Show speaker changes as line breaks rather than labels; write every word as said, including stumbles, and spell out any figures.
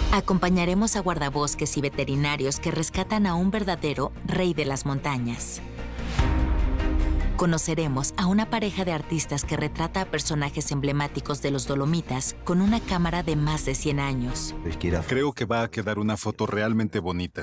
Acompañaremos a guardabosques y veterinarios que rescatan a un verdadero rey de las montañas. Conoceremos a una pareja de artistas que retrata a personajes emblemáticos de los Dolomitas con una cámara de más de cien años.
Creo que va a quedar una foto realmente bonita.